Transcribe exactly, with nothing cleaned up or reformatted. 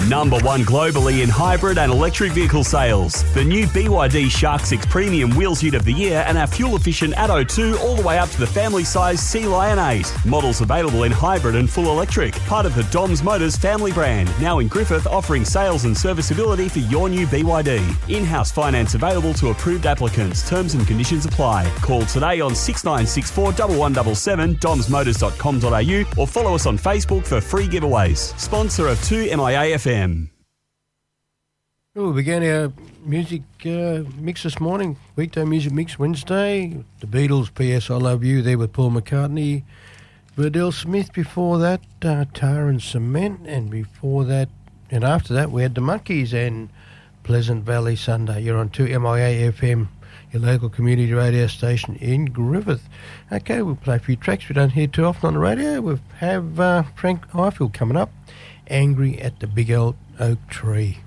Number one globally in hybrid and electric vehicle sales. The new B Y D Shark six Premium Wheels Ute of the Year and our fuel-efficient Atto two all the way up to the family-size Sea Lion eight. Models available in hybrid and full electric. Part of the Doms Motors family brand. Now in Griffith, offering sales and serviceability for your new B Y D. In-house finance available to approved applicants. Terms and conditions apply. Call today on six nine six four, one one seven seven, doms motors dot com dot a u or follow us on Facebook for free giveaways. Sponsor of two M I A F M. Oh, we began our music uh, mix this morning. Weekday music mix Wednesday. The Beatles, P S I Love You, there with Paul McCartney. Verdell Smith before that, uh, Tar and Cement, and before that, and after that, we had the Monkeys and Pleasant Valley Sunday. You're on two M I A F M, your local community radio station in Griffith. Okay, we'll play a few tracks we don't hear too often on the radio. We have uh, Frank Ifield coming up, Angry at the Big Old Oak Tree.